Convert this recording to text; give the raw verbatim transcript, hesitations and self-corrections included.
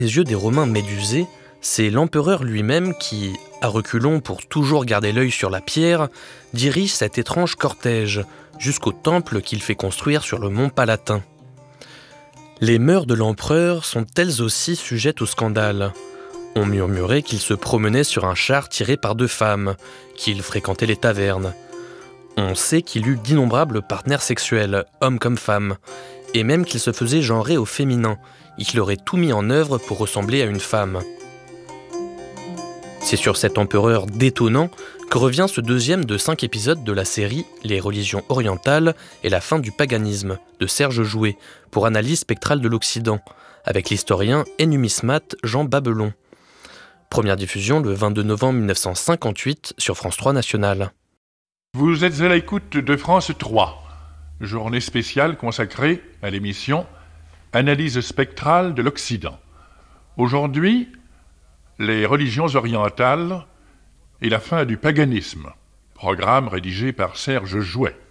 Les yeux des Romains médusés, c'est l'empereur lui-même qui, à reculons pour toujours garder l'œil sur la pierre, dirige cet étrange cortège jusqu'au temple qu'il fait construire sur le mont Palatin. Les mœurs de l'empereur sont elles aussi sujettes au scandale. On murmurait qu'il se promenait sur un char tiré par deux femmes, qu'il fréquentait les tavernes. On sait qu'il eut d'innombrables partenaires sexuels, hommes comme femmes, et même qu'il se faisait genrer au féminin, et qu'il aurait tout mis en œuvre pour ressembler à une femme. C'est sur cet empereur détonnant que revient ce deuxième de cinq épisodes de la série Les religions orientales et la fin du paganisme de Serge Jouet pour Analyse spectrale de l'Occident, avec l'historien et numismate Jean Babelon. Première diffusion le vingt-deux novembre mille neuf cent cinquante-huit sur France trois National. Vous êtes à l'écoute de France trois, journée spéciale consacrée à l'émission Analyse spectrale de l'Occident. Aujourd'hui, les religions orientales et la fin du paganisme, programme rédigé par Serge Jouet.